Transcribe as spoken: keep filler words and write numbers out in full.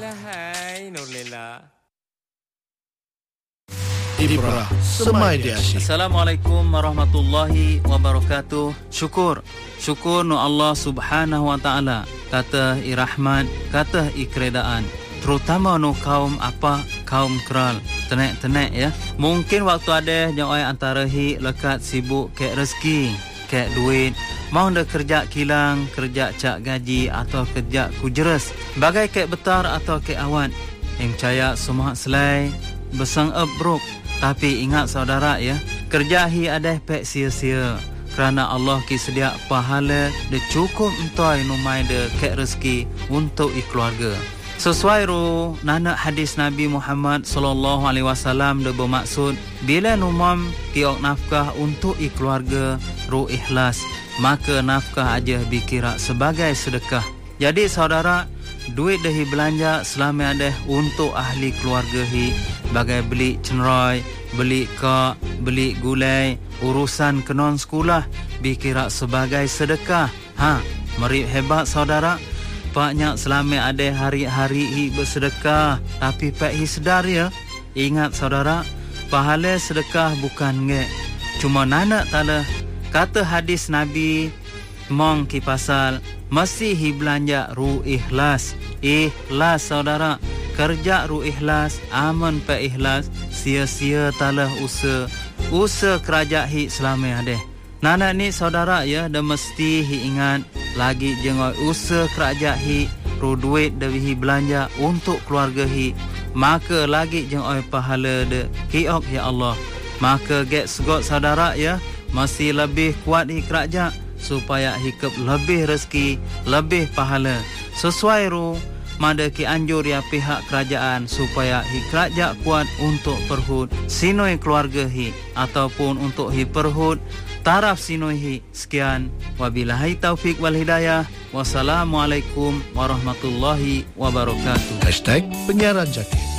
Hai Nurlela. Ibrah Semai Dia Asyik. Assalamualaikum warahmatullahi wabarakatuh. Syukur Syukur nu Allah subhanahu wa ta'ala. Kata i rahmat, kata i keredaan. Terutama nu kaum apa? Kaum keral. Tenek-tenek ya. Mungkin waktu ada yang oi antara hi lekat sibuk kek rezeki, kek duit. Mau dah kerja kilang, kerja cak gaji atau kerja kujeres. Bagai kek betar atau kek awan. Yang percaya semua selai besang ebruk. Tapi ingat saudara ya, kerja hi ada pek sia-sia. Kerana Allah ki sedia pahala de cukup entoi numai de kek rezeki untuk i keluarga. Sesuai ru nana hadis Nabi Muhammad sallallahu alaihi wasallam de bermaksud bila numam kiok nafkah untuk i keluarga ru ikhlas, maka nafkah aja dikira sebagai sedekah. Jadi saudara, duit dah belanja selama ada untuk ahli keluarga hi, bagai beli cenroy, beli kak, beli gulai, urusan kenon sekolah dikira sebagai sedekah. Ha, meri hebat saudara. Paknya selama ada hari-hari hi bersedekah, tapi pak hi sedar ya. Ingat saudara, pahala sedekah bukan nge. Cuma nana tala kata hadis Nabi mong ki pasal mesti hi belanja ru ikhlas. Ikhlas saudara, kerja ru ikhlas, aman pa ikhlas, sia-sia talah usaha. Usaha kerja hi selama ada. Nana ni saudara ya, dah mesti hi ingat lagi jengoi usaha kerja hi ru duit dewi hi belanja untuk keluarga hi. Maka lagi jengoi pahala de kiok ya Allah. Maka get segot saudara ya, masih lebih kuat hi kerja supaya hikap lebih rezeki, lebih pahala. Sesuai ru mada ki anjur ya pihak kerajaan supaya hi kerja kuat untuk perhut sinoi keluarga hi ataupun untuk hi perhut taraf sinoi hi. Sekian, wabillahi taufik wal hidayah. Wassalamualaikum warahmatullahi wabarakatuh. Hashtag Penyiaran Jaki.